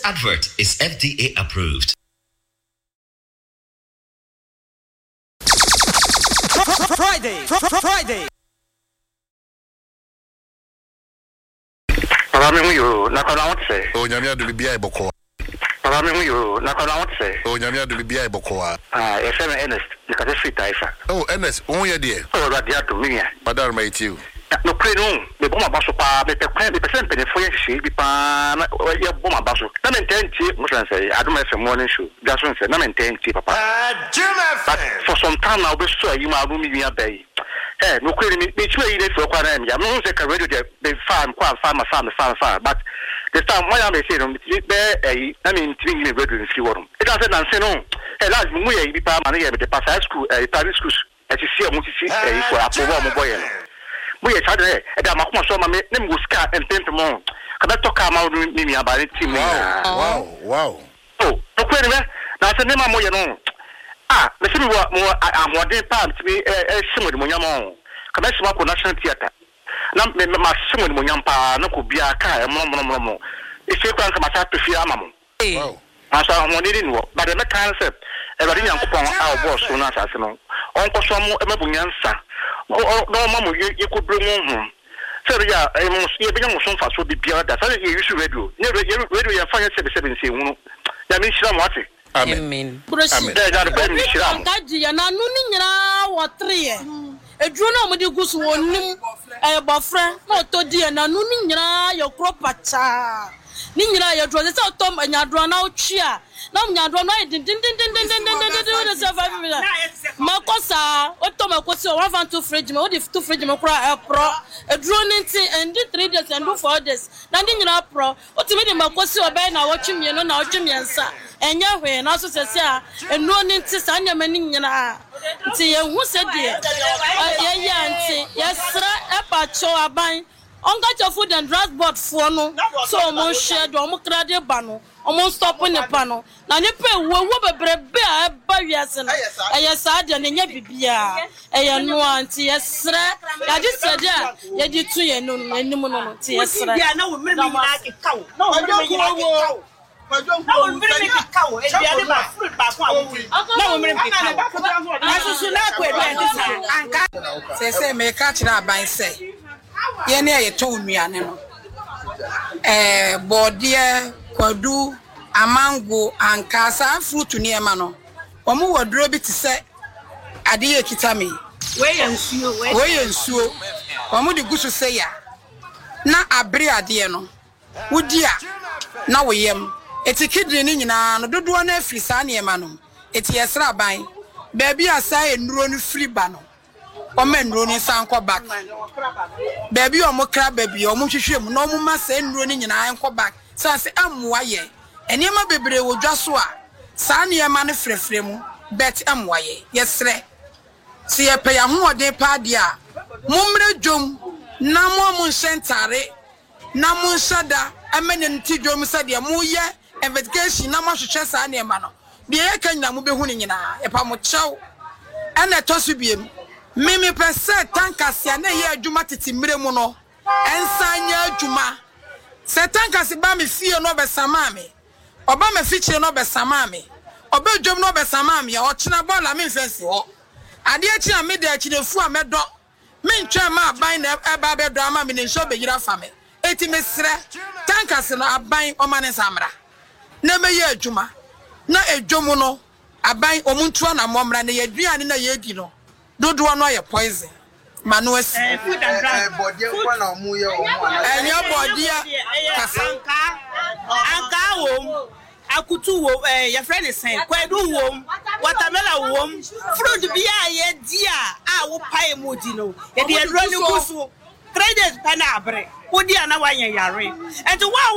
advert is FDA approved. Friday. You say. Oh, Yamia do be a boko. You say. Oh, Yamia do be a boko. Yes, Ernest, you can see Taifa. Oh, Ernest, oh, yeah, dear. Oh, that dear to me. Madame, mate, you. No, Creno, the Boma Basso, the percent penny she be pan, your Boma Basso. Not intend to, must say, I don't have a morning shoe. That's one said, not intend to, Papa. But for some time I'll be sure you are rooming a bay. Eh, no, it's really for quite a young. I'm not ready to be farm, farm, but the time why I may say, I mean, 3 years ready to see what it doesn't answer. No, a large way, be part of the Passage School, Paris School, as you see a multi for a poor boy. We are trying to get my name was cat and Pimpamon. I better come out with me about it. Wow. Oh, no, quite that's the name of my own. Ah, listen, more I'm what they part to be a similar Munyamon. Come back to National Theatre. Now, my similar Munyampa, no could be a car, and more. If you can't come out to fear Mamma. I saw one didn't work, but the concept, every young upon our boss, soon as I know. Uncle Samu, a Bunyansa. Oh, no, Mamma, you could bring home. So, yeah, I must be a son fast would be beyond that. I you should radio. You find 77 saying, that means I'm watching. Amen. A drone with the goose won a buffet, not to dear, no, your crop at Nina, your draw this out, Tom, and your drawn out cheer. Now, your drawn right, Macosa, what Tom, was your 1 2 fridge, what if 2 fridge, a pro, a drone and did 3 days and do 4 days. Nothing in a pro, what to me, Macosa, Ben, watching me, no, Jimmy and Sir. And Yahweh, and also says, and no need to sign your meaning. See, who said, dear? Yes, sir, a patch or a buying. On got your food and dress board for no, so almost shared almost crowded banner, almost stop on the panel. Now, you pay what bread bear, barriers, and yes, I didn't yet be beer. And no auntie, yes, sir. I just said, yeah, you did 2 and no more. Yes, sir. Yeah, no, maybe like a cow. No, I don't. No one bring a cow and the other fruit back one. No one bring a cow. I should say, make catch it up by say. Yene told me anemo. Bodia, Kwadu, Amango, and Casa fruit to near mano. Omu wa drobi to say, Adia Kitami. Way and so. Omu de gusu say ya. Na abria dieno. Udia. Na we yem. Eti kidrini na no dodo na afiri sa na ema eti yesra ban baby asai enuro no free ba no o ma enuro ni san ko back baby o mo kra baby o mo hwehwe mu no mo ma sa enuro ni nyina enko back sa se amwa ye enema bebre wo dwaso a sa na ema no frefre mu bet amwa ye yesre si ye pe ya ho ode pa dia mumre dwom na mo nsentare na mo nsada amene nti dwom sa dia mo ye investigation na mahwehwe sa na ema no de e kan na mo behu ni nyina e pa mo chew ana tosu biem mimi pese tankase na ye adwuma tete mire mu no ensanya adwuma se tankase ba me fie no be sama me oba me fiche no be sama me oba dwom no be sama me o chena bola me fensi ho ade achi na me de achi na fu a medo me ntwa ma aban na eba be do ama me ne nso be yira fa me eti me sre tankase no aban o ma ne samra na me ye adwuma na edwomu no aban omuntu na momra na ye aduane na ye di no dodo no ye poison manuasi food and drug body kwa na omu ye omu enye body kasanka anka wom akutu wo your friend is saying kwadu wom watermelon wom fruit bia ye dia a wo pai mu di no ye de adro ni gusu 3 days pa na abre wo dia na wanye yare and